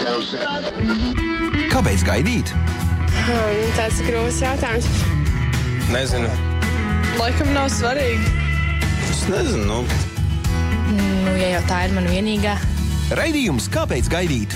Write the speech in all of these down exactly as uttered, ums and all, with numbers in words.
Kāpēc gaidīt? Hmm, tāds grūts jautājums. Nezinu. Laikam nav svarīgi. Es nezinu. Nu, ja jau tā ir man vienīgā. Raidījums Kāpēc gaidīt?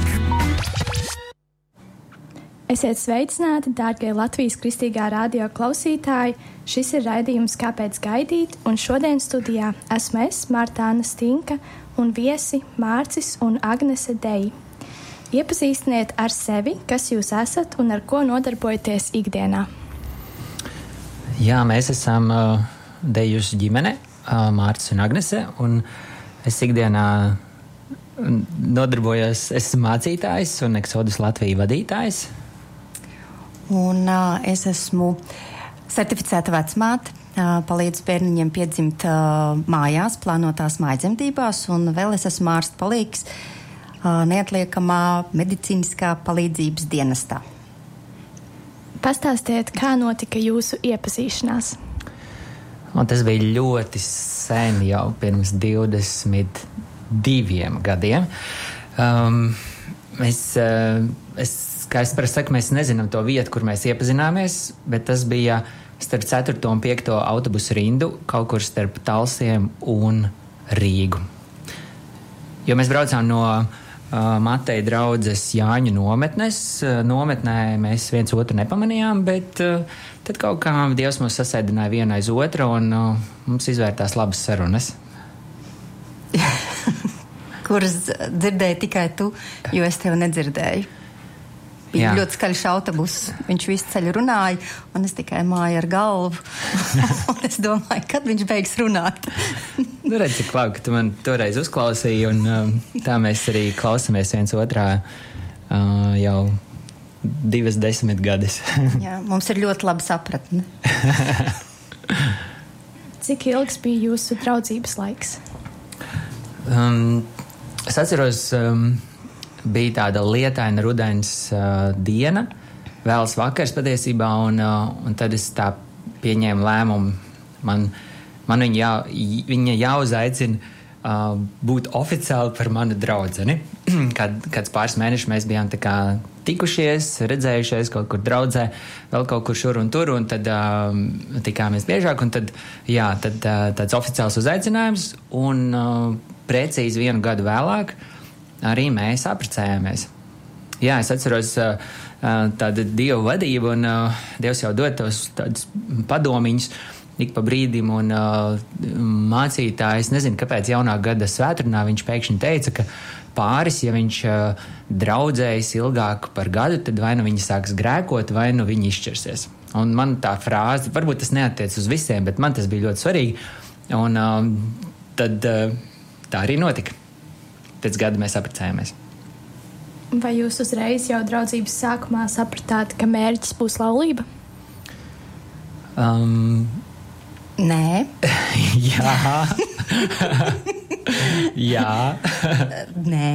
Esiet sveicināti, dārgie Latvijas Kristīgā radio klausītāji. Šis ir raidījums Kāpēc gaidīt, un šodien studijā esmu es, Martāna Stinka, un viesi Mārcis un Agnese Deji. Iepazīstiniet ar sevi, kas jūs esat un ar ko nodarbojaties ikdienā. Jā, mēs esam uh, Dejušu ģimene, uh, Mārcis un Agnese, un es ikdienā nodarbojos, esmu mācītājs un Exodus Latviju vadītājs. Un uh, es esmu certificēta vecmāte, uh, palīdzu bērniņiem piedzimt uh, mājās, plānotās mājdzemdībās, un vēl es esmu ārsta palīgs uh, neatliekamā medicīniskā palīdzības dienestā. Pastāstiet, kā notika jūsu iepazīšanās? Un tas bija ļoti sen, jau pirms divdesmit diviem gadiem. Um, es, uh, es Kā es parasti saku, mēs nezinām to vietu, kur mēs iepazināmies, bet tas bija starp ceturto un piekto autobusu rindu, kaut kur starp Talsiem un Rīgu. Jo mēs braucām no uh, Mateja draudzes Jāņu nometnes. Uh, nometnē mēs viens otru nepamanījām, bet uh, tad kaut kā Dievs mūs sasēdināja vienu aiz otru, un uh, mums izvērtās labas sarunas. Kuras dzirdēji tikai tu, jo es tevi nedzirdēju. Bija Jā. ļoti skaļš autobus, viņš visu ceļu runāja, un es tikai māju ar galvu. Un es domāju, kad viņš beigs runāt. Nu, redz, cik labi, ka tu man toreiz uzklausīji, un um, tā mēs arī klausamies viens otrā uh, jau divas desmit gadus. Jā, mums ir ļoti laba sapratne. Cik ilgs bija jūsu draudzības laiks? Um, es atceros... Um, Bija tāda lietaina rudens uh, diena, vēls vakars patiesībā, un, uh, un tad es tā pieņēmu lēmumu. Man, man viņa, jā, viņa jāuzaicina uh, būt oficiāli par manu draudzeni. Kad, kāds pāris mēnešus mēs bijām tā kā tikušies, redzējušies kaut kur draudzē, vēl kaut kur šur un tur, un tad uh, tikāmies biežāk, un tad, jā, tad uh, tāds oficiāls uzaicinājums, un uh, precīzi vienu gadu vēlāk arī mēs apprecējāmies. Jā, es atceros uh, tādu Dievu vadību, un uh, Dievs jau dod tos tādus padomiņus ik pa brīdim, un uh, mācītājs, nezinu, kāpēc jaunā gada svētdienā viņš pēkšņi teica, ka pāris, ja viņš uh, draudzējas ilgāk par gadu, tad vai nu viņi sāks grēkot, vai nu viņi izšķirsies. Un man tā frāze, varbūt tas neattiec uz visiem, bet man tas bija ļoti svarīgi, un uh, tad uh, tā arī notika. Pēc gada mēs apprecējāmies. Vai jūs uzreiz jau draudzības sākumā sapratāt, ka mērķis būs laulība? Um, Nē. Jā. Jā. Nē.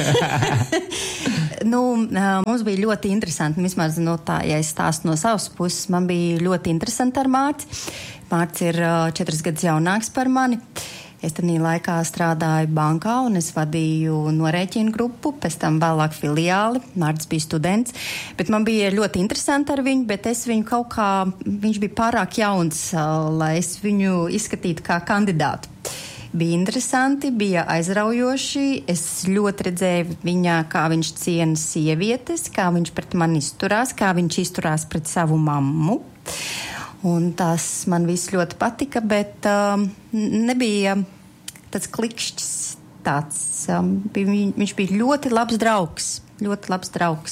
Nu, mums bija ļoti interesanti, vismaz no tā, ja es stāstu no savas puses, man bija ļoti interesanti ar Mārci. Mārci ir četras gadus jaunāks par mani. Es tādā laikā strādāju bankā, un es vadīju norēķinu grupu, pēc tam vēlāk filiāli. Mārcis bija students, bet man bija ļoti interesanti ar viņu, bet es viņu kaut kā, viņš bija pārāk jauns, lai es viņu izskatītu kā kandidātu. Bija interesanti, bija aizraujoši, es ļoti redzēju viņā, kā viņš ciena sievietes, kā viņš pret mani izturās, kā viņš izturās pret savu mammu. Un tas man viss ļoti patika, bet um, nebija tāds klikšķis tāds. Um, bija, viņš bija ļoti labs draugs, ļoti labs draugs.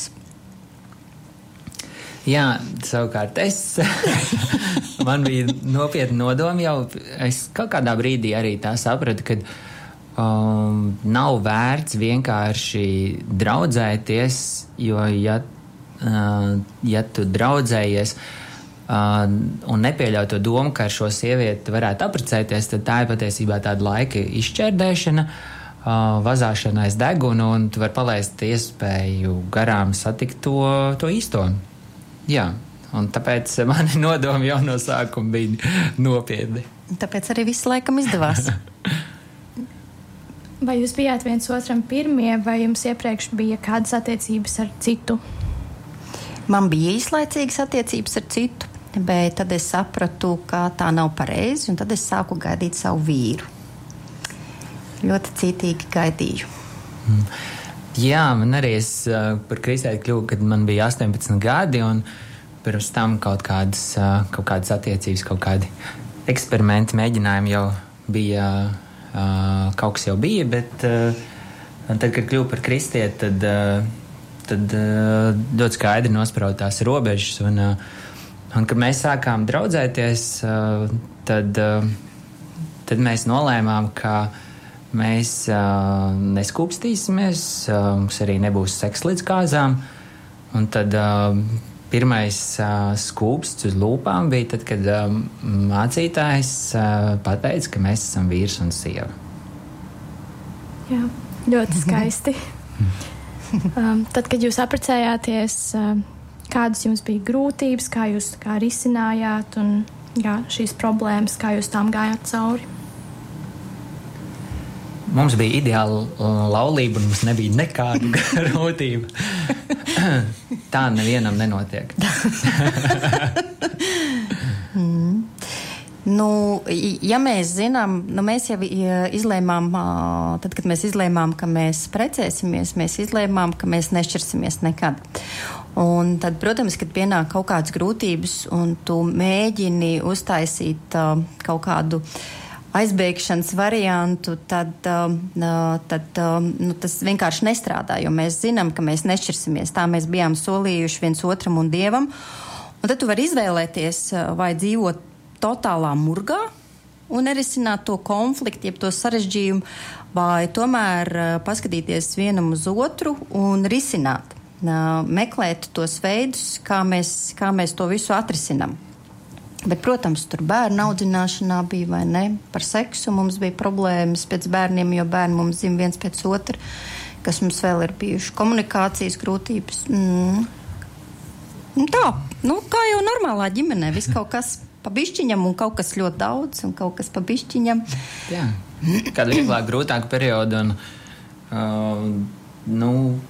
Jā, savukārt es, man bija nopietni nodomi jau, es kaut kādā brīdī arī tā sapratu, ka um, nav vērts vienkārši draudzēties, jo ja, uh, ja tu draudzējies, Uh, un nepieļauj to domu, ka ar šo sievieti varētu apprecēties, tad tā ir patiesībā tāda laika izšķērdēšana, uh, vazāšana aiz deguna, un tu vari palaist iespēju garām satikt to, to īsto. Jā, un tāpēc mani nodomi jau no sākuma bija nopietni. Tāpēc arī viss laikam izdevās. Vai jūs bijāt viens otram pirmie, vai jums iepriekš bija kādas attiecības ar citu? Man bija īslaicīgas attiecības ar citu, bet tad es sapratu, ka tā nav pareizi, un tad es sāku gaidīt savu vīru. Ļoti cītīgi gaidīju. Mm. Jā, man arī es uh, par kristieti kļuvu, kad man bija astoņpadsmit gadi, un pirms tam kaut kādas, uh, kaut kādas attiecības, kaut kādi eksperimenti, mēģinājumi jau bija, uh, kaut kas jau bija, bet uh, tad, kad kļuvu par kristieti, tad, uh, tad uh, ļoti skaidri nospraudās robežas, un, uh, un kad mēs sākām draudzēties, uh, tad, uh, tad mēs nolēmām, ka mēs uh, neskūpstīsimies, uh, mums arī nebūs seks līdz kāzām. Un tad uh, pirmais uh, skūpsts uz lūpām bija tad, kad uh, mācītājs uh, pateica, ka mēs esam vīrs un sieva. Jā, ļoti skaisti. um, tad, kad jūs apprecējāties, uh, kādas jums bija grūtības, kā jūs kā risinājāt un jā, šīs problēmas, kā jūs tām gājāt cauri? Mums bija ideāla laulība, un mums nebija nekādu grūtību. Tā nevienam nenotiek. mm. Nu, ja mēs zinām, nu mēs jau izlēmām, tad, kad mēs izlēmām, ka mēs precēsimies, mēs izlēmām, ka mēs nešķirsimies nekad. Un tad, protams, kad pienāk kaut kādas grūtības, un tu mēģini uztaisīt uh, kaut kādu aizbēgšanas variantu, tad, uh, tad uh, nu, tas vienkārši nestrādā, jo mēs zinām, ka mēs nešķirsimies. Tā mēs bijām solījuši viens otram un Dievam. Un tad tu vari izvēlēties, uh, vai dzīvot totālā murgā un nerisināt to konfliktu, jeb to sarežģījumu, vai tomēr uh, paskatīties vienam uz otru un risināt, uh, meklēt tos veidus, kā mēs, kā mēs to visu atrisinām. Bet, protams, tur bērnu audzināšanā bija, vai ne, par seksu mums bija problēmas pēc bērniem, jo bērni mums dzim viens pēc otra, kas mums vēl ir bijuši komunikācijas grūtības. Mm. Tā, nu, kā jau normālā ģimenē, viss kaut kas pa bišķiņam un kaut kas ļoti daudz un kaut kas pa bišķiņam. Jā, kāda vieglāk grūtāka perioda un, uh, nu,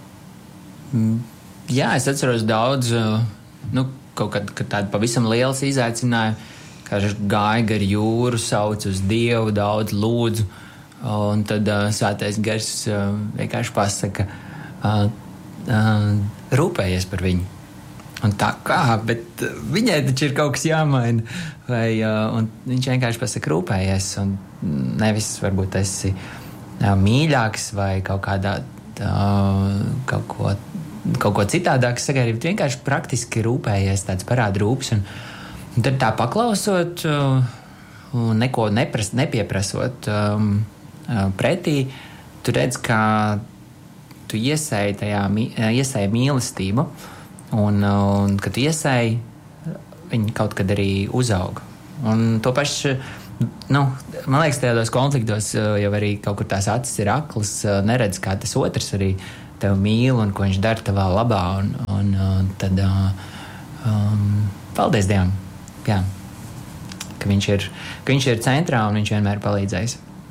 jā, es atceros daudz, uh, nu, kaut kad, kad tāda pavisam liels izaicinājumi, kā gāja gar jūru, sauc uz Dievu, daudz lūdzu, un tad uh, svētais gars uh, vienkārši pasaka, uh, uh, rūpējies par viņu. Un tā kā, bet uh, viņai taču ir kaut kas jāmaina, vai, uh, un viņš vienkārši pasaka, rūpējies, un nevis varbūt esi uh, mīļāks vai kaut kādā uh, kaut ko kaut ko citādāk sagaidīt, vienkārši praktiski rūpējies, tāds parāda rūps, un, un tad tā paklausot un neko nepras, nepieprasot um, pretī, tu redz, kā tu iesēji tajā, iesēji mīlestību, un, un kad tu iesēji, viņi kaut kad arī uzauga. Un to pašu, nu, man liekas, tajādos konfliktos jau arī kaut kur tās acis ir aklas, neredz, kā tas otrs arī tev mīl un ko viņš dara tavā labā, un, un, un tad um, paldies Dievam, jā, ka viņš ir, ka viņš ir centrā un viņš vienmēr palīdzēs.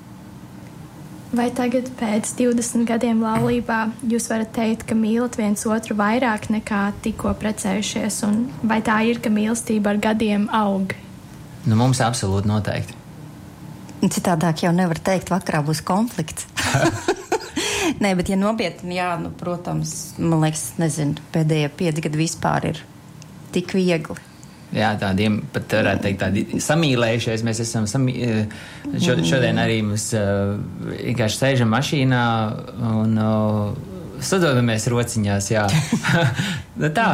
Vai tagad pēc divdesmit gadiem laulībā jūs varat teikt, ka mīlat viens otru vairāk nekā tikko precējušies, un vai tā ir, ka mīlestība ar gadiem aug? Nu, mums absolūti noteikti. Citādāk jau nevar teikt, vakarā būs konflikts. Nē, bet ja nopietni, jā, nu, protams, man liekas, nezinu, pēdējie pieci gadi vispār ir tik viegli. Jā, tādiem pat varētu teikt tādi samīlējušies, mēs esam samī... Šo, šodien arī mums uh, vienkārši sēžam mašīnā un uh, sadodamies rociņās, jā. Nu tā,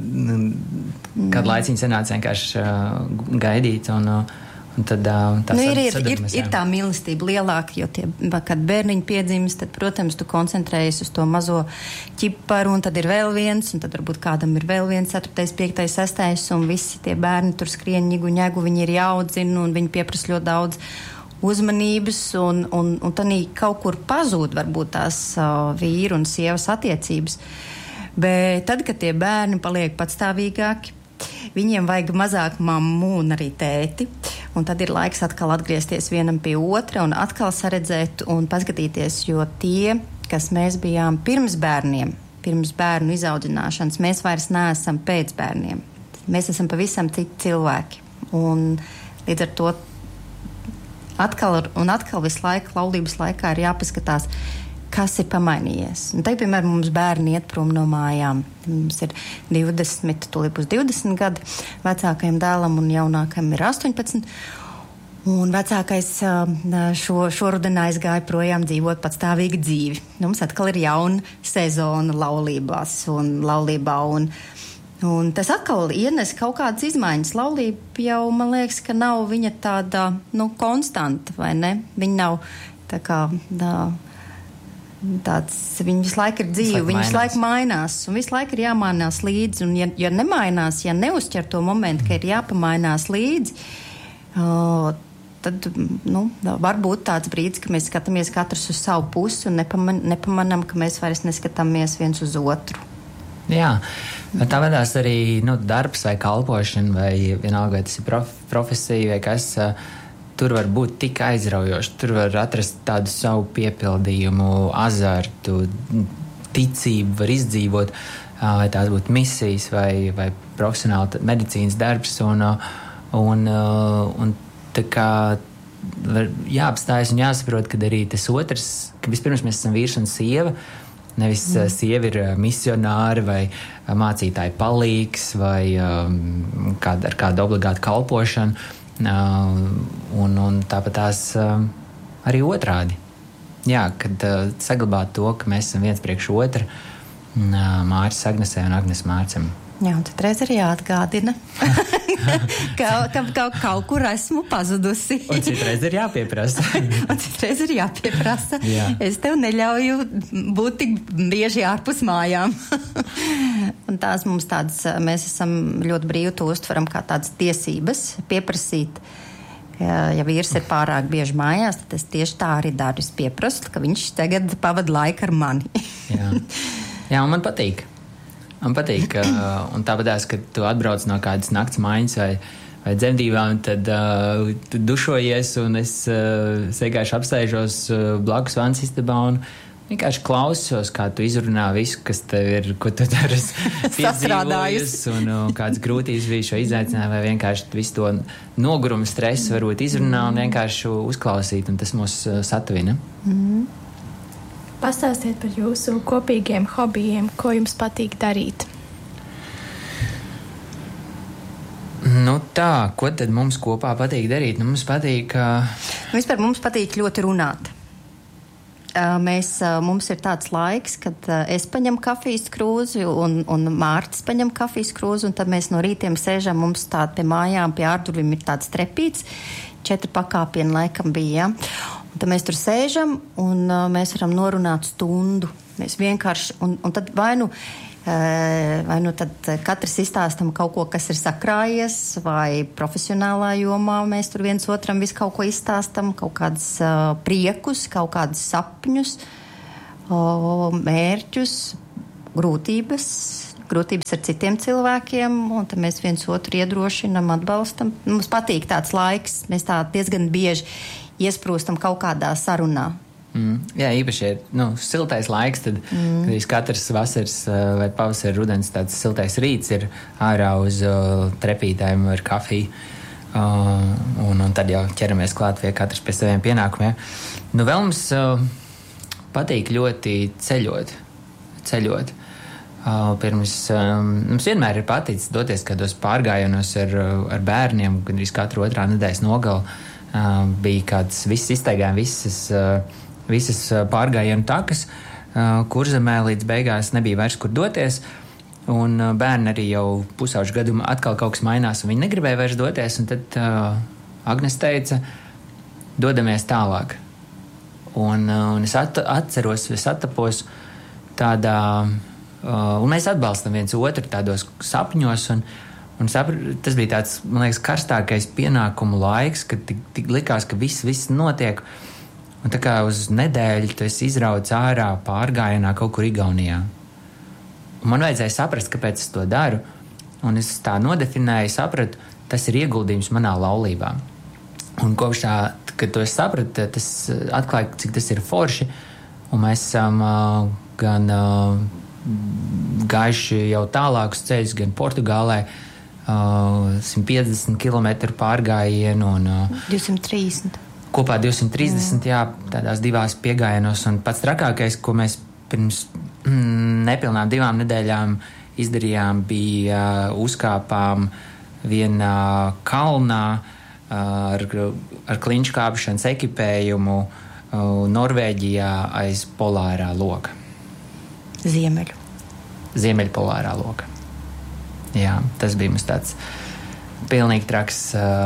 kādu laiciņu sanāca vienkārši uh, gaidīt un uh, un tad uh, tā nu, ir, ir, ir, jā. ir tā mīlestība lielāka, jo tie, kad bērniņi piedzimst, tad, protams, tu koncentrējies uz to mazo ķiparu, un tad ir vēl viens, un tad varbūt kādam ir vēl viens, ceturtais, piektais, sestais, un visi tie bērni tur skrien ņigu, ņegu, viņi ir jāaudzina, un viņi pieprasa ļoti daudz uzmanības, un, un, un tad kaut kur pazūd varbūt tās uh, vīru un sievas attiecības. Bet tad, kad tie bērni paliek patstāvīgāki, viņiem vajag mazāk mammu un arī tēti. un tad ir laiks atkal atgriezties vienam pie otra un atkal saredzēt un paskatīties, jo tie, kas mēs bijām pirms bērniem, pirms bērnu izaudzināšanas, mēs vairs neesam pēc bērniem. Mēs esam pavisam citi cilvēki. Un līdz ar to atkal un atkal visu laiku laulības laikā ir jāpaskatās, kas ir pamainījies. Un te, piemēram, mums bērni iet prom no mājām. Mums ir divdesmit, tūlīt būs divdesmit gadi vecākajam dēlam un jaunākajam ir astoņpadsmit. Un vecākais šo, šoruden aizgāja projām dzīvot patstāvīgu dzīvi. Mums atkal ir jauna sezona laulībās un laulībā. Un, un tas atkal ienes kaut kādas izmaiņas. Laulība jau, man liekas, ka nav viņa tāda, nu, konstanta, vai ne? Viņa nav tā kā tā, tāds, viņa visu laiku ir dzīva, viņa visu laiku mainās. Un visu laiku ir jāmainās līdzi. Un ja, ja nemainās, ja neuzķer to momentu, ka ir jāpamainās līdzi, uh, tad, nu, var būt tāds brīdis, ka mēs skatāmies katrs uz savu pusi un nepaman, nepamanam, ka mēs vairs neskatāmies viens uz otru. Jā, tā vedās arī, nu, darbs vai kalpošana, vai vienalga, vai tas ir prof, profesija vai kas, tur var būt tik aizraujoši, tur var atrast tādu savu piepildījumu, azartu, ticību var izdzīvot, vai tās būtu misijas vai, vai profesionāli medicīnas darbs, un, un, un tā kā jāapstājas un jāsaprot, ka arī tas otrs, ka vispirms mēs esam vīrs un sieva, nevis mm. sieva ir misionāri vai mācītāji palīgs vai um, kāda, ar kādu obligātu kalpošanu. Uh, un, un tāpat tās uh, arī otrādi. Jā, kad uh, saglabāt to, ka mēs esam viens priekš otra, uh, Mārcis Agnesē un Agnes Mārcim. Jā, un tad reiz arī jāatgādina, ka, ka, ka kaut kur esmu pazudusi. Un citreiz ir jāpieprasa. un citreiz ir jāpieprasa. Jā. Es tev neļauju būt tik bieži ārpus mājām. un tās mums tādas, mēs esam ļoti brīvi to uztveram kā tādas tiesības pieprasīt. Ja, ja vīrs ir pārāk bieži mājās, tad es tieši tā arī daru. Es pieprastu, ka viņš tagad pavada laiku ar mani. Jā. Jā, un man patīk. Man patīk, uh, un tāpatās, kad tu atbrauc no kādas nakts maiņas vai, vai dzemdībām, tad uh, tu dušojies, un es uh, vienkārši apsēžos uh, blakus vannas istabā un vienkārši klausos, kā tu izrunā visu, kas tev ir, ko tu dari piedzīvojis, un uh, kādas grūtības bija šo izaicinājumu, vai vienkārši visu to nogurumu stresu varbūt izrunā un vienkārši uzklausīt, un tas mūs uh, satuvina. Mm. Pastāstiet par jūsu kopīgiem hobijiem, ko jums patīk darīt. Nu tā, ko tad mums kopā patīk darīt? Nu, mums patīk... Uh... Vispār mums patīk ļoti runāt. Uh, mēs, uh, mums ir tāds laiks, kad uh, es paņemu kafijas krūzi un, un Mārtis paņem kafijas krūzi, un tad mēs no rītiem sēžam, mums tā pie mājām, pie ārdurvim ir tāds trepīts, četri pakāpieni laikam bija, ja? Un tad mēs tur sēžam, un uh, mēs varam norunāt stundu. Mēs vienkārši, un, un tad vai nu, uh, vai nu tad katrs izstāstam kaut ko, kas ir sakrājies, vai profesionālā jomā mēs tur viens otram visu kaut ko izstāstam, kaut kādus uh, priekus, kaut kādus sapņus, uh, mērķus, grūtības, grūtības ar citiem cilvēkiem, un tad mēs viens otru iedrošinam, atbalstam. Mums patīk tāds laiks, mēs tā diezgan bieži iesprūstam kaut kādā sarunā. Mm, jā, īpaši ir nu, siltais laiks, tad mm. kad katrs vasaras vai pavasara rudens tāds siltais rīts ir ārā uz uh, trepītēm ar kafiju. Uh, un, un tad jau ķeramies klāt pie katrs pie saviem pienākumiem. Nu, vēl mums uh, patīk ļoti ceļot. ceļot. Uh, pirms, um, mums vienmēr ir paticis doties kādos pārgājienos ar, ar bērniem, gandrīz katru otrā nedēļas nogali. Uh, bija kāds, viss iztaigājumi, visas, uh, visas pārgājienu takas, uh, Kurzemē līdz beigās nebija vairs kur doties, un uh, bērni arī jau pusauģu gadu atkal kaut kas mainās, un viņi negribēja vairs doties, un tad uh, Agnes teica, dodamies tālāk. Un, uh, un es at, atceros, es attapos tādā, uh, un mēs atbalstam viens otru tādos sapņos, un Un sapr, tas bija tāds, man liekas, karstākais pienākumu laiks, kad tik, tik likās, ka viss, viss notiek. Un tā kā uz nedēļu tu esi izrauts ārā pārgājienā kaut kur Igaunijā. Un man vajadzēja saprast, kāpēc es to daru. Un es tā nodefinēju, sapratu, tas ir ieguldījums manā laulībā. Un kopš tā, kad to es sapratu, tas atklāja, cik tas ir forši. Un mēs esam uh, gan uh, gājuši jau tālākus ceļus, gan Portugālē, uh, simt piecdesmit kilometru pārgājienu un uh, divsimt trīsdesmit. Kopā divsimt trīsdesmit, jā, tādās divās piegājienos. Un pats trakākais, ko mēs pirms mm, nepilnām divām nedēļām izdarījām, bija uh, uzkāpām vienā kalnā ar, ar kliņšu kāpšanas ekipējumu Norvēģijā aiz polārā loka. Ziemeļu. Ziemeļpolārā loka. Jā, tas bija mums tāds pilnīgi traks,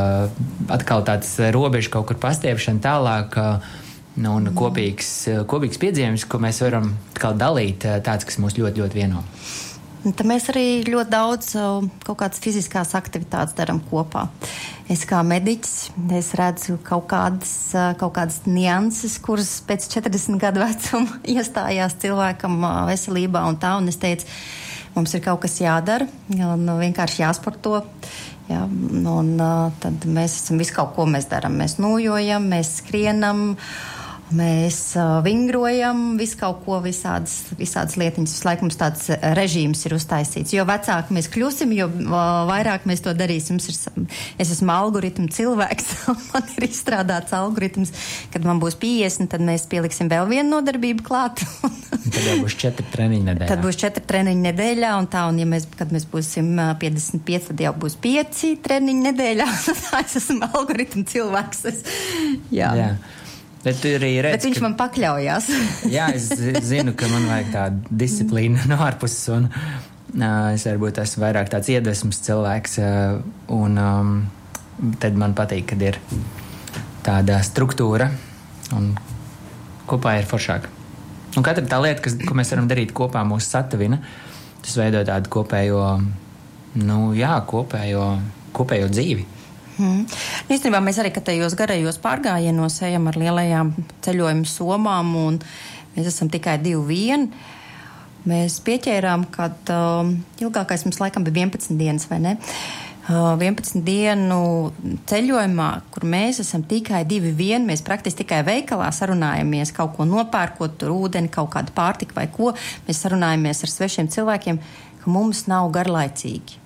atkal tāds robežu kaut kur pastiepšana tālāk, nu, un kopīgs, kopīgs piedzīvojums, ko mēs varam atkal dalīt, tāds, kas mūs ļoti, ļoti vieno. Tad mēs arī ļoti daudz kaut kādas fiziskās aktivitātes darām kopā. Es kā mediķis, es redzu kaut kādas, kaut kādas nianses, kuras pēc četrdesmit gadu vecuma iestājās cilvēkam veselībā un tā, un es teicu, mums ir kaut kas jādara, un vienkārši jāsporto. Jā, un tad mēs esam visu kaut ko mēs darām. Mēs nojojam, mēs skrienam, mēs uh, vingrojam, visu kaut ko, visādas, visādas lietiņas. Visu laiku mums tāds režīms ir uztaisīts. Jo vecāki mēs kļūsim, jo uh, vairāk mēs to darīsim. Ir, es esmu algoritmu cilvēks, man ir izstrādāts algoritms, kad man būs piecdesmit, tad mēs pieliksim vēl vienu nodarbību klāt. Tad jau būs četri treniņi nedēļā. Tad būs četri treniņi nedēļā, un tā, un ja mēs, kad mēs būsim piecdesmit pieci, tad jau būs pieci treniņi nedēļā. Es esmu algoritmu cilvēks. Es, jā. Jā. Bet, redz, Bet viņš ka, man pakļaujās. Jā, es zinu, ka man vajag tādu disciplīnu no ārpuses, un uh, es varbūt esmu vairāk tāds iedvesmas cilvēks, uh, un um, tad man patīk, kad ir tāda struktūra, un kopā ir foršāk. Un katra tā lieta, kas, ko mēs varam darīt kopā, mūs satavina, tas veido tādu kopējo, nu jā, kopējo, kopējo dzīvi. Hmm. Īstenībā mēs arī tajos garajos pārgājienos ejam ar lielajām ceļojumu somām, un mēs esam tikai divi vien. Mēs pieķērām, kad uh, ilgākais mums laikam bija vienpadsmit dienas, vai ne? Uh, vienpadsmit dienu ceļojumā, kur mēs esam tikai divi vien, mēs praktiski tikai veikalā sarunājamies, kaut ko nopērkot, tur ūdeni, kaut kādu pārtiku vai ko. Mēs sarunājamies ar svešiem cilvēkiem, ka mums nav garlaicīgi.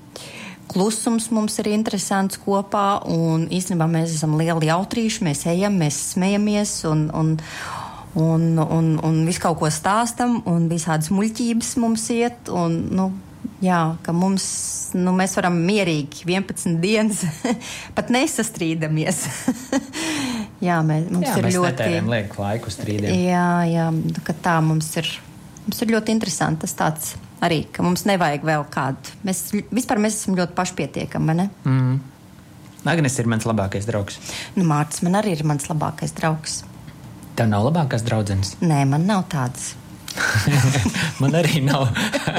Klusums mums ir interesants kopā, un īstenībā mēs esam lieli jautrīši, mēs ejam, mēs smejamies un, un, un, un, un visu kaut ko stāstam, un visādas muļķības mums iet, un, nu, jā, ka mums, nu, mēs varam mierīgi vienpadsmit dienas pat nesastrīdamies. jā, mēs, mums jā, ir mēs ļoti... netērējam lieku laiku strīdiem. Jā, jā, ka tā mums ir, mums ir ļoti interesanti tas tāds... Arī, ka mums nevajag vēl kādu. Mēs, vispār mēs esam ļoti pašpietiekami, vai ne? Mm. Agnes ir mans labākais draugs. Nu, Mārcis man arī ir mans labākais draugs. Tev nav labākās draudzenes? Nē, man nav tādas. Man arī nav.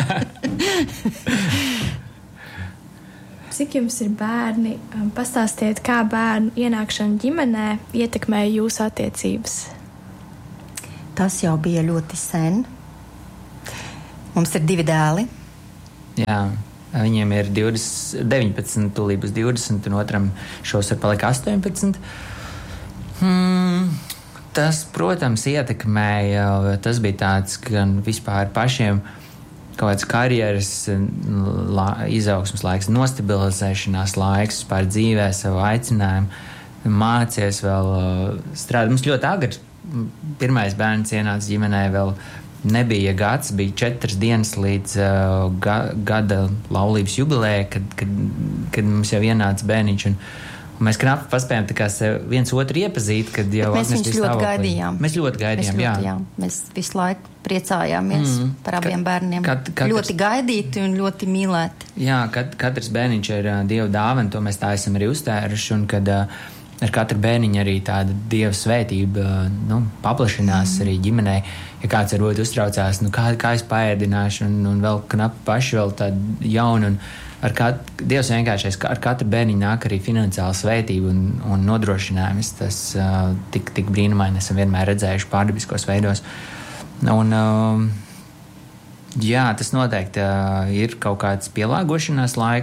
Cik jums ir bērni? Pastāstiet, kā bērnu ienākšana ģimenē ietekmē jūsu attiecības? Tas jau bija ļoti sen. Mums ir divi dēli. Jā, viņiem ir divdesmit, deviņpadsmit, tūlīt būs divdesmit, un otram šovasar palika astoņpadsmit. Hmm, tas, protams, ietekmēja, tas bija tāds gan vispār pašiem kaut kāds karjeras la, izaugsmas laiks, nostabilizēšanās laiks, vispār dzīvē savu aicinājumu, mācies vēl strādāt. Mums ļoti agri pirmais bērns ienāca ģimenē vēl nebija gads, bija četras dienas līdz uh, ga, gada laulības jubilejai, kad, kad, kad mums jau ienāca bērniņš. Un, un mēs knapi paspējām tā kā viens otru iepazīt, kad jau mēs viņus ļoti stāvoklī. gaidījām. Mēs ļoti gaidījām, mēs ļoti, jā. jā. Mēs visu laiku priecājāmies mm. par abiem Ka, bērniem. Kat, katrs, ļoti gaidīti un ļoti mīlēti. Jā, kat, katrs bērniņš ir uh, Dieva dāvana, to mēs tā esam arī uztēruši, un kad uh, ar katru bērniņu arī tāda Dieva svētība nu, paplašinās mm. arī ģimenei. Ja kāds varbūt uztraucās, nu kā, kā es paēdināšu, un, un vēl knapi paši vēl tādu jaunu, un ar kat, Dievs vienkārši ar katru bērniņu nāk arī finansiāla svētība un, un nodrošinājums. Tas uh, tik, tik brīnumaini esam vienmēr redzējuši pārdabiskos veidos. Un, uh, jā, tas noteikti uh, ir kaut kāds pielāgošanās laiks.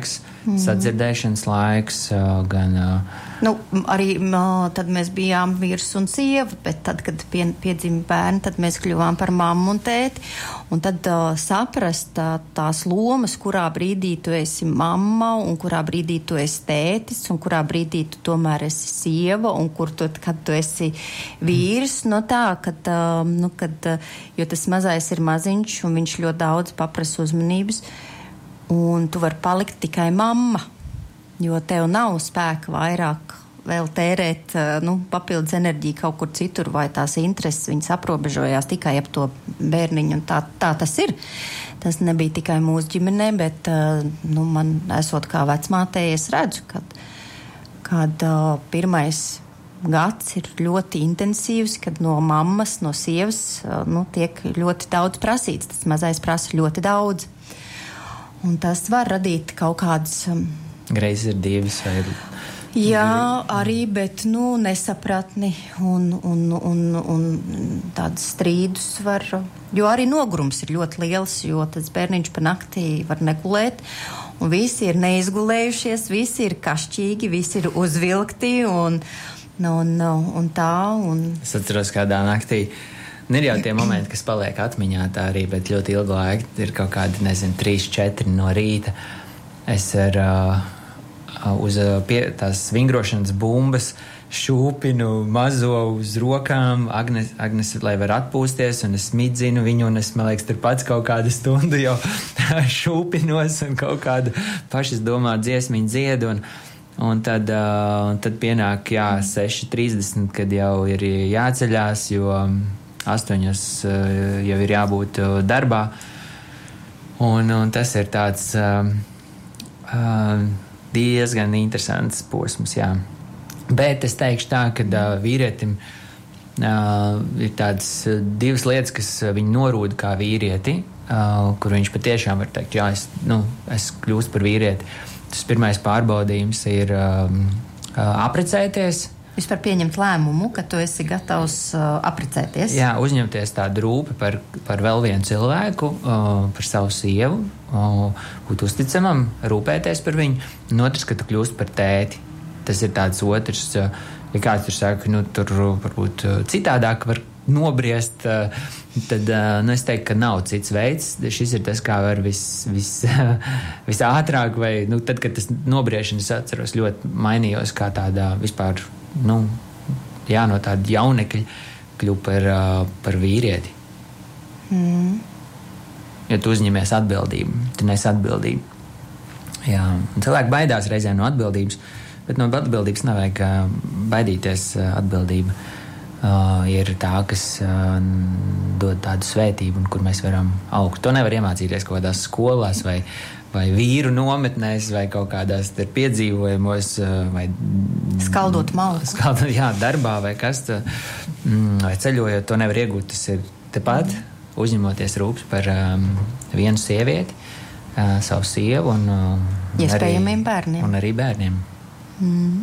mm. sadzirdēšanas laiks, gan... Nu, arī tad mēs bijām vīrs un sieva, bet tad, kad pie, piedzima bērni, tad mēs kļuvām par mammu un tēti. Un tad uh, saprast tā, tās lomas, kurā brīdī tu esi mamma un kurā brīdī tu esi tētis un kurā brīdī tu tomēr esi sieva un kur tu, kad tu esi vīrs. No tā, kad, uh, nu, kad, uh, jo tas mazais ir maziņš un viņš ļoti daudz paprasa uzmanības un tu vari palikt tikai mamma. Jo tev nav spēka vairāk vēl tērēt nu, papildus enerģiju kaut kur citur, vai tās intereses viņas aprobežojās tikai ap to bērniņu, un tā, tā tas ir. Tas nebija tikai mūsu ģimenē, bet nu, man esot kā vecmātei, es redzu, kad, kad uh, pirmais gads ir ļoti intensīvs, kad no mammas, no sievas uh, nu, tiek ļoti daudz prasīts. Tas mazais prasa ļoti daudz. Un tas var radīt kaut kādas... Um, Greizsirdības vai... Jā, arī, bet, nu, nesapratni un, un, un, un tādas strīdus var... Jo arī nogurums ir ļoti liels, jo tas bērniņš pa naktī var negulēt, un visi ir neizgulējušies, visi ir kašķīgi, visi ir uzvilkti, un, un, un tā, un... Es atceros kādā naktī, ir jau tie momenti, kas paliek atmiņā tā arī, bet ļoti ilgu laiku ir kaut kādi, nezinu, trīs, četri no rīta. Es ar... Uh, uz pie, tās vingrošanas bumbas šūpinu mazo uz rokām Agnes, Agnes, lai var atpūsties, un es smidzinu viņu, un es, man liekas, tur pats kaut kādu stundu jau šūpinos un kaut kādu pašas domā dziesmiņu dziedu, un, un tad, uh, tad pienāk, jā, seši trīsdesmit, kad jau ir jāceļās, jo astoņos uh, jau ir jābūt uh, darbā, un, un tas ir tāds... Uh, uh, diezgan interesants posms, jā. Bet es teikšu tā, ka uh, vīrietim uh, ir tādas uh, divas lietas, kas uh, viņu norūda kā vīrieti, uh, kur viņš patiešām var teikt, jā, es, nu, es kļūstu par vīrieti. Tas pirmais pārbaudījums ir uh, uh, aprecēties. Vispār pieņemt lēmumu, ka tu esi gatavs uh, aprecēties. Jā, uzņemties tādu rūpi par, par vēl vienu cilvēku, uh, par savu sievu, uh, būt uzticamam, rūpēties par viņu, un otrs, ka tu kļūst par tēti. Tas ir tāds otrs, uh, ja kāds tur saka, nu, tur varbūt uh, citādāk var nobriest, uh, tad uh, nu, es teiktu, ka nav cits veids. Šis ir tas, kā var vis, vis, visātrāk, vai, nu, tad, kad tas nobriešanas atceros, ļoti mainījos kā tādā vispār, nu, jā, no tāda jaunekļa kļūt par, uh, par vīrieti. Mm. Jo tu uzņemies atbildību, tu nes atbildību. Jā, un cilvēki baidās reizēm no atbildības, bet no atbildības nevajag uh, baidīties. Uh, atbildība uh, ir tā, kas uh, dod tādu svētību, un kur mēs varam augt. To nevar iemācīties kaut kādās skolās vai vai vīru nometnēs, vai kaut kādās piedzīvojumos, vai skaldot malku. Skaldot, jā, darbā, vai kas, vai ceļojot, to nevar iegūt. Tas ir tepat, uzņemoties rūpes par um, vienu sievieti, uh, savu sievu un, uh, iespējamiem bērniem. Un arī bērniem. Mm.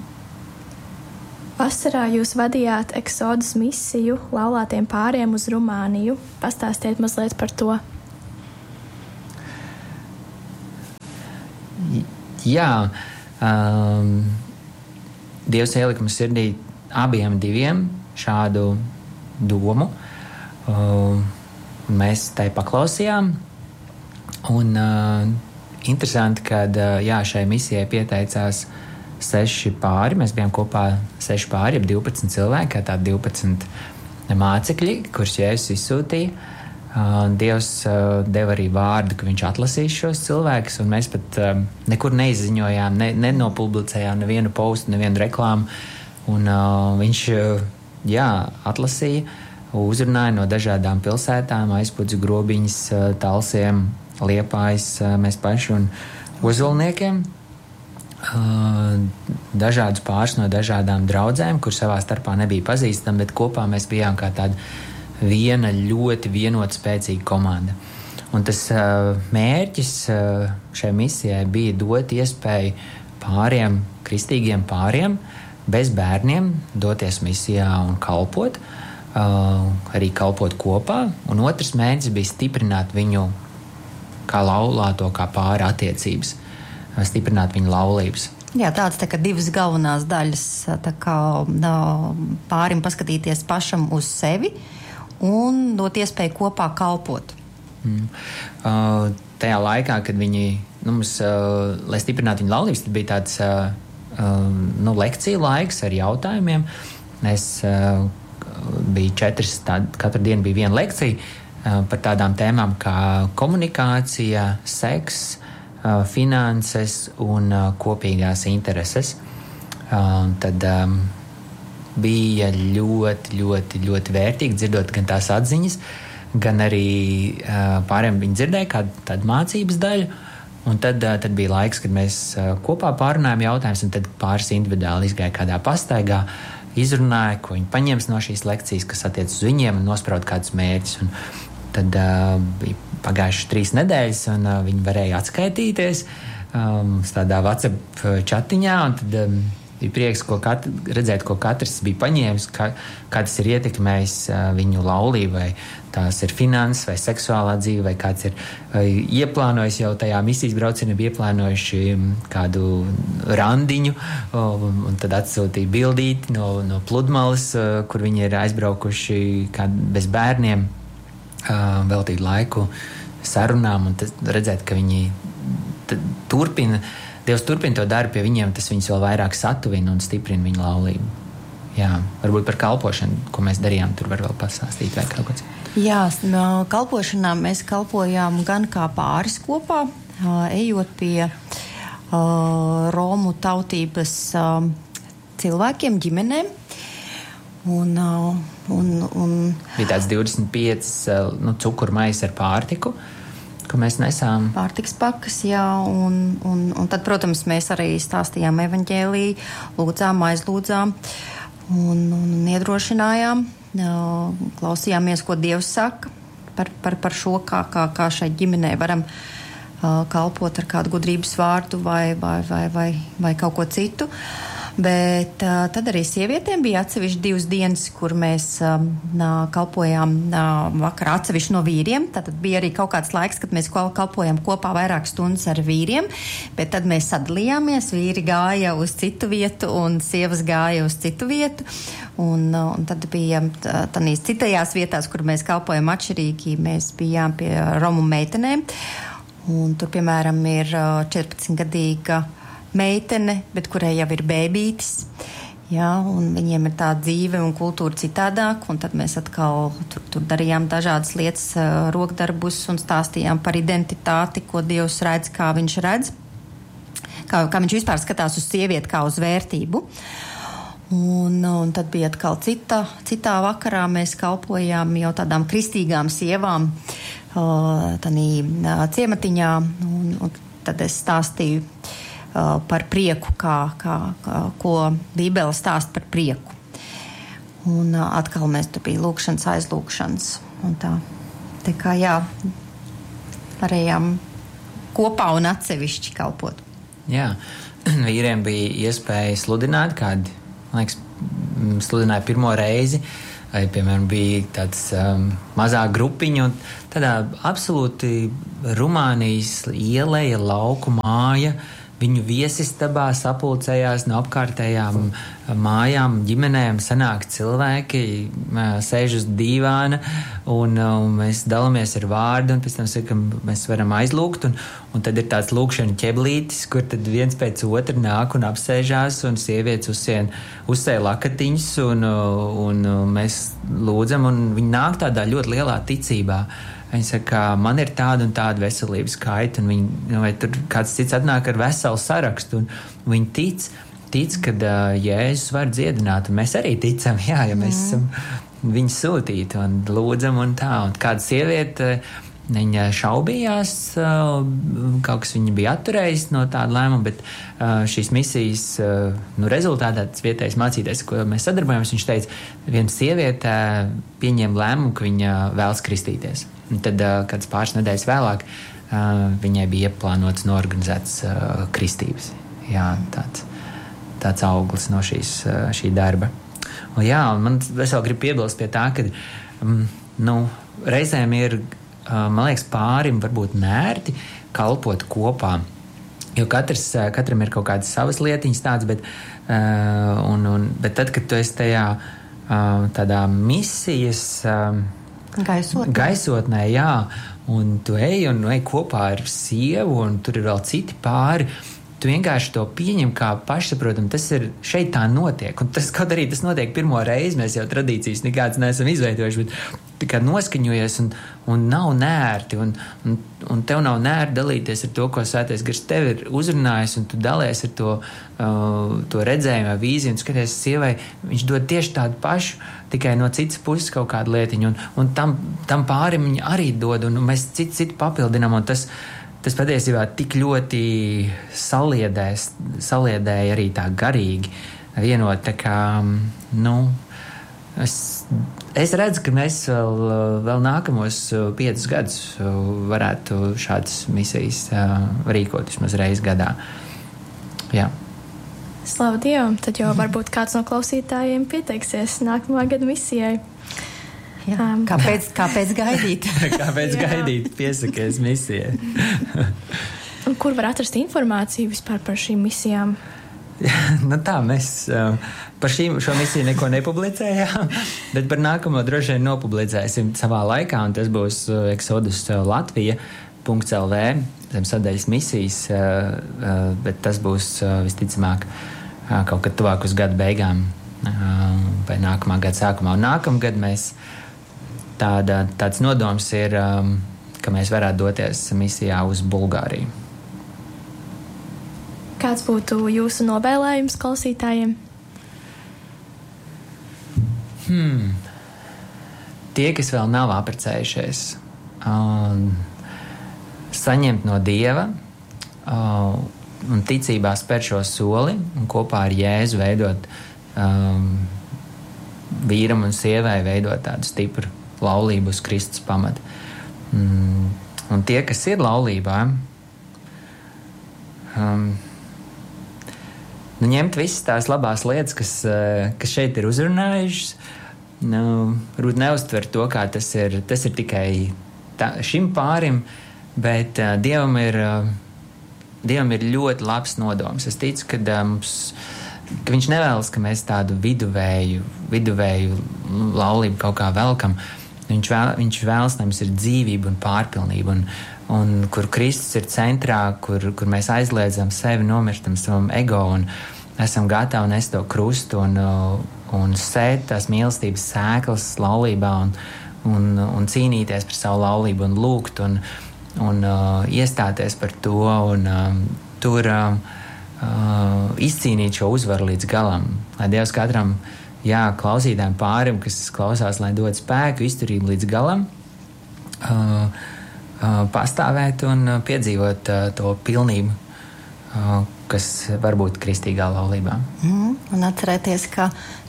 Vasarā jūs vadījāt eksodas misiju laulātiem pāriem uz Rumāniju. Pastāstiet mazliet par to. Jā, um, Dievs ielika mums sirdī abiem diviem šādu domu. Um, mēs tai paklausījām. Un uh, interesanti, kad uh, jā, šai misijai pieteicās seši pāri. Mēs bijām kopā seši pāri, ap divpadsmit cilvēki, kā tādi divpadsmit mācekļi, kurus Jēzus izsūtīja. Uh, Dievs uh, deva arī vārdu, ka viņš atlasīs šos cilvēkus, un mēs pat uh, nekur neizziņojām, ne, nenopublicējām nevienu postu, nevienu reklāmu, un uh, viņš, uh, jā, atlasīja, uzrunāja no dažādām pilsētām, Aizpudzi, Grobiņas, uh, Talsiem, Liepājas, uh, mēs paši un Ozolniekiem. Uh, dažādus pāris no dažādām draudzēm, kur savā starpā nebija pazīstami, bet kopā mēs bijām kā tāda viena ļoti vienota spēcīga komanda. Un tas uh, mērķis uh, šai misijai bija dot iespēju pāriem, kristīgiem pāriem, bez bērniem, doties misijā un kalpot, uh, arī kalpot kopā. Un otrs mērķis bija stiprināt viņu kā laulāto, kā pāri attiecības. stiprināt viņa laulības. Jā, tāds tā kā divas galvenās daļas, tā kā pārim paskatīties pašam uz sevi un dot iespēju kopā kalpot. Mm. Uh, tajā laikā, kad viņi, nu, mums, uh, lai stiprinātu viņa laulības, tad bija tāds uh, uh, nu, lekciju laiks ar jautājumiem. Es uh, biju četras, tād, katru dienu bija viena lekcija uh, par tādām tēmām kā komunikācija, seks, uh, finanses un uh, kopīgās intereses. Uh, tad um, bija ļoti, ļoti, ļoti vērtīgi dzirdot gan tās atziņas, gan arī uh, pārējiem viņi dzirdēja kādu tādu mācības daļu, un tad, uh, tad bija laiks, kad mēs uh, kopā pārunājām jautājumus, un tad pāris individuāli izgāja kādā pastaigā, izrunāja, ko viņi paņems no šīs lekcijas, kas attiec uz viņiem, un nospraud kādus mērķus. Un tad uh, bija pagājušas trīs nedēļas, un uh, viņi varēja atskaitīties um, tādā WhatsApp čatiņā, un tad um, bija prieks ko kat, redzēt, ko katrs bija paņēmis, kā, kā tas ir ietekmējis uh, viņu laulību, vai tās ir finanses, vai seksuālā dzīve, vai kāds ir vai ieplānojis jau tajā misijas braucienā, bija ieplānojuši kādu randiņu, un, un tad atsūtīja bildīti no, no pludmales, uh, kur viņi ir aizbraukuši bez bērniem, uh, veltīt laiku sarunām, un tad redzēt, ka viņi turpina, Dievs turpina to darbu pie viņiem, tas viņus vēl vairāk satuvina un stiprina viņu laulību. Jā, varbūt par kalpošanu, ko mēs darījām, tur var vēl pastāstīt vai kaut kāds. Jā, no kalpošanā mēs kalpojām gan kā pāris kopā, ejot pie uh, Romu tautības uh, cilvēkiem, ģimenēm. Un, uh, un, un... Bija tāds divdesmit pieci uh, nu, cukurmais ar pārtiku, ko mēs nesām. Pārtiks pakas, jā, un, un, un tad, protams, mēs arī stāstījām evaņģēliju, lūdzām, aizlūdzām un, un iedrošinājām, klausījāmies, ko Dievs saka par, par, par šo, kā, kā, kā šai ģimenei varam uh, kalpot ar kādu gudrības vārdu vai, vai, vai, vai, vai kaut ko citu. Bet uh, tad arī sievietēm bija atsevišķi divas dienas, kur mēs um, kalpojām uh, vakarā atsevišķi no vīriem. Tad bija arī kaut kāds laiks, kad mēs kalpojām kopā vairākas stundas ar vīriem, bet tad mēs sadalījāmies, vīri gāja uz citu vietu un sievas gāja uz citu vietu. Un, uh, un tad bija tādīs citajās vietās, kur mēs kalpojam atšķirīgi, mēs bijām pie Romu meitenēm. Un tur, piemēram, ir uh, četrpadsmitgadīga meitene, bet kurai jau ir bēbītis, jā, un viņiem ir tā dzīve un kultūra citādāk, un tad mēs atkal tur, tur darījām dažādas lietas, rokdarbus un stāstījām par identitāti, ko Dievs redz, kā viņš redz, kā, kā viņš vispār skatās uz sievieti, kā uz vērtību. Un, un tad bija atkal cita, citā vakarā mēs kalpojām jau tādām kristīgām sievām tādī ciematiņā, un, un tad es stāstīju par prieku, kā, kā, kā, ko Bībele stāst par prieku. Un atkal mēs tur bija lūkšanas, aizlūkšanas. Un tā, tā kā jā, varējām kopā un atsevišķi kalpot. Jā, vīriem bija iespēja sludināt kādi, man liekas, sludināja pirmo reizi, vai, piemēram, bija tāds um, mazā grupiņa, un tādā absolūti Rumānijas ieleja, lauku māja, viņu viesistabā sapulcējās no apkārtējām mājām, ģimenēm, sanāk cilvēki, sēž uz dīvāna, un, un mēs dalāmies ar vārdu, un pēc tam sakam, mēs varam aizlūgt, un, un tad ir tāds lūkšana ķeblītis, kur tad viens pēc otra nāk un apsēžās, un sievietes uzsien, uzsēja lakatiņus, un, un, un mēs lūdzam, un viņi nāk tādā ļoti lielā ticībā. Viņi saka, man ir tāda un tāda veselības kaita, un viņi, vai tur kāds cits atnāk ar veselu sarakstu, un viņi tic, tic, kad uh, Jēzus var dziedināt, un mēs arī ticam, jā, ja mēs esam viņu sūtīti un lūdzam un tā, un kāda sieviete, viņa šaubījās, uh, kaut kas viņa bija atturējis no tāda lēmuma, bet uh, šīs misijas, uh, nu, rezultātā tas vietējais mācītājs, ko mēs sadarbojamies, viņš teica, viena sieviete pieņēma lēmumu, ka viņa vēlas kristīties. Un tad, uh, kāds pāris nedēļas vēlāk, uh, viņai bija ieplānots norganizēts uh, kristības. Jā, tāds, tāds auglis no šīs, uh, šī darba. Un jā, un man es vēl gribu piebilst pie tā, ka um, nu, reizēm ir, uh, man liekas, pārim varbūt nērti kalpot kopā. Jo katrs, katram ir kaut kādas savas lietiņas tāds, bet, uh, un, un, bet tad, kad tu esi tajā uh, tādā misijas uh, gaisotnē. gaisotnē, jā, un tu ej un ej kopā ar sievu, un tur ir vēl citi pāri, tu vienkārši to pieņem kā pašsaprotam, tas ir, šeit tā notiek, un tas, kaut arī tas notiek pirmo reizi, mēs jau tradīcijas nekādas neesam izveidojuši, bet tikai noskaņojies, un, un nav nērti, un, un, un tev nav nērti dalīties ar to, ko Svētais Gars tev ir uzrunājis, un tu dalies ar to, uh, to redzējumu, vīziju, un skaties sievai, viņš dod tieši tādu pašu, tikai no citas puses kaut kādu lietiņu, un, un tam, tam pārim viņa arī dod, un mēs citu, citu papildinām, un tas Tas patiesībā tik ļoti saliedēs, saliedēja arī tā garīgi vienot, tā kā, nu, es, es redzu, ka mēs vēl, vēl nākamos piecus gadus varētu šādas misijas rīkot vismaz reizi gadā. Jā. Slavu Dievam, tad jau varbūt kāds no klausītājiem pieteiksies nākamā gada misijai. Jā, um, kāpēc, kāpēc gaidīt? kāpēc gaidīt? Piesakies misijai. Un kur var atrast informāciju vispār par šīm misijām? nu tā, mēs uh, par šīm, šo misiju neko nepublicējām, bet par nākamo droši vien nopublicēsim savā laikā, un tas būs uh, Exodus Latvija punkts el vē zem sadaļas misijas, uh, uh, bet tas būs uh, visticamāk uh, kaut kad tuvāk uz gada beigām uh, vai nākamā gada sākumā. Un nākamgad mēs Tāda, tāds nodoms ir, um, ka mēs varētu doties misijā uz Bulgāriju. Kāds būtu jūsu novēlējums klausītājiem? Hmm. Tie, kas vēl nav apprecējušies, um, saņemt no Dieva um, un ticībā spērt šo soli un kopā ar Jēzu veidot um, vīram un sievai veidot tādu stipru laulību uz Kristus pamata. Mm, un tie, kas ir laulībā, um, nu, ņemt visas tās labās lietas, kas, uh, kas šeit ir uzrunājušas, nu, varbūt neuztver to, kā tas ir, tas ir tikai tā, šim pārim, bet uh, Dievam ir, uh, Dievam ir ļoti labs nodoms. Es ticu, ka uh, mums ka viņš nevēlas, ka mēs tādu viduvēju, viduvēju laulību kaut kā velkam. Viņš, vēl, viņš vēlas, lai mums ir dzīvība un pārpilnība, un, un kur Kristus ir centrā, kur, kur mēs aizliedzam sevi, nomirstam savam ego un esam gatavi nest to krustu un, un sēt tās mīlestības sēklas laulībā un, un, un cīnīties par savu laulību un lūgt un, un uh, iestāties par to un um, tur um, uh, izcīnīt šo uzvaru līdz galam. Lai Dievs katram Jā, klausītājiem pārim, kas klausās, lai dod spēku, izturību līdz galam, uh, uh, pastāvēt un uh, piedzīvot uh, to pilnību, uh, kas var būt kristīgā laulībā. Mm, un atcerēties, ka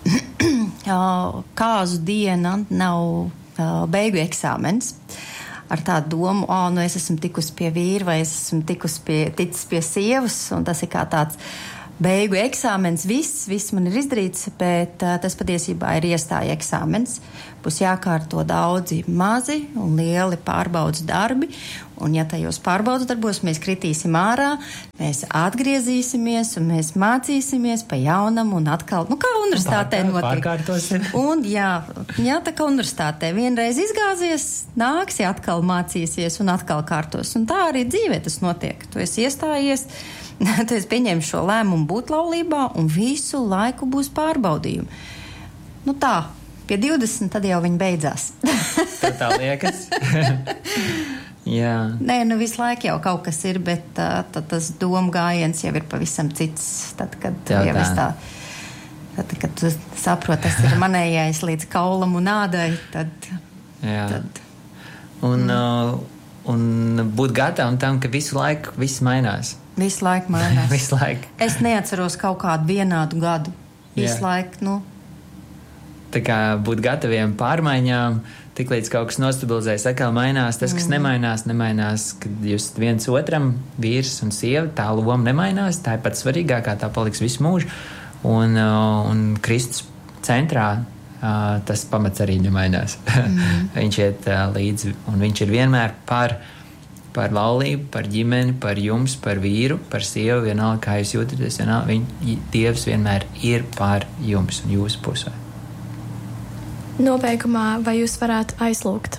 kāzu diena nav uh, beigu eksāmens. Ar tādu domu, o, nu es esmu tikusi pie vīra vai es esmu tikusi pie, ticis pie sievas, un tas ir kā tāds beigu eksāmens, viss, viss man ir izdarīts, bet uh, tas patiesībā ir iestāja eksāmens. Būs jākārto daudzi mazi un lieli pārbaudas darbi, un ja tajos pārbaudas darbos mēs kritīsim ārā, mēs atgriezīsimies un mēs mācīsimies pa jaunam un atkal, nu kā universitātē notiek. Pārkārtosim. Un jā, jā, tā kā universitātē vienreiz izgāzies, nāksi atkal mācīsies un atkal kārtos. Un tā arī dzīvē tas notiek. Tu esi iestājies, tu esi pieņēmis šo lēmumu būt laulībā un visu laiku būs pārbaudījumi. Nu tā, pie divdesmit tad jau viņi beidzās. Tā tā liekas. Jā. Nē, nu visu laiku jau kaut kas ir, bet uh, tad tas domu gājiens jau ir pavisam cits. Tad, kad Jā, jau es tā, tad, kad tu saproti, tas ir manējais līdz kaulam un ādai, tad... Jā. tad un, uh, un būt gatavam tam, ka visu laiku viss mainās. Visu laiku mainās. Visu laiku. Es neatceros kaut kādu vienādu gadu. Visu Jā. laiku, nu... Tā kā būt gataviem pārmaiņām, tik līdz kaut kas nostabilizējas, atkal mainās. Tas, kas mm. nemainās, nemainās, kad jūs viens otram, vīrs un sieva, tā loma nemainās, tā ir pats svarīgākā, tā paliks visu mūžu. Un, uh, un Kristus centrā uh, tas pamats arī nemainās. Mm. Viņš iet uh, līdzi, un viņš ir vienmēr par par laulību, par ģimeni, par jums, par vīru, par sievu, vienalga, kā jūs jūtaties, vienalga, viņ, Dievs vienmēr ir par jums un jūsu pusē. Nobeigumā, vai jūs varētu aizlūgt?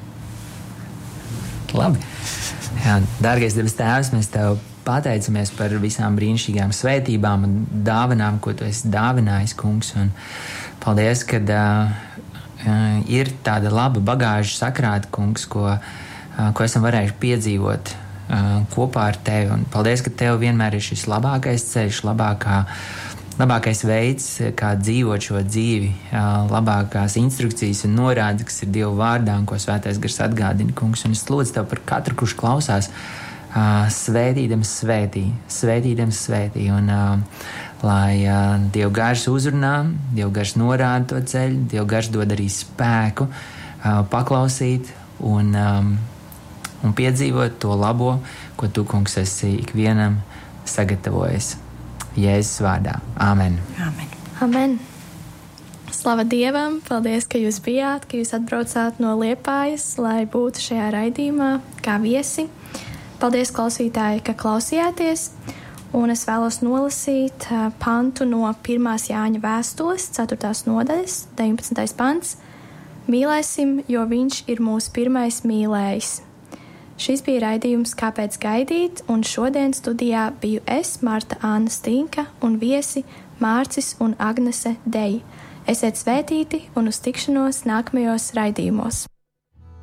Labi. Jā, dārgais debes Tēvs, mēs Tev pateicamies par visām brīnišķīgām svētībām un dāvanām, ko Tu esi dāvinājis, kungs. Un paldies, ka uh, ir tāda laba bagāža sakrāta, kungs, ko, uh, ko esam varējuši piedzīvot uh, kopā ar Tevi. Un paldies, ka Tev vienmēr ir šis labākais ceļš, labākā Labākais veids, kā dzīvot šo dzīvi, labākās instrukcijas un norādes, kas ir Dieva vārdā un ko Svētais Gars atgādina, kungs. Un es lūdzu Tev par katru, kurš klausās, svētīdams svētī, svētīdams svētī. Un lai Dieva Gars uzrunā, Dieva Gars norāda to ceļu, Dieva Gars dod arī spēku paklausīt un, un piedzīvot to labo, ko Tu, kungs, esi ikvienam sagatavojis. Jēzus vārdā. Āmen. Āmen. Amen. Slava Dievam, paldies, ka jūs bijāt, ka jūs atbraucāt no Liepājas, lai būtu šajā raidījumā kā viesi. Paldies, klausītāji, ka klausījāties, un es vēlos nolasīt uh, pantu no pirmās Jāņa vēstules, ceturtās nodaļas, deviņpadsmitais pants. Mīlēsim, jo viņš ir mūsu pirmais mīlējis. Šis bija raidījums Kāpēc gaidīt, un šodien studijā biju es, Marta Anna Stinka, un viesi Mārcis un Agnese Deji. Esiet svētīti un uz tikšanos nākamajos raidījumos.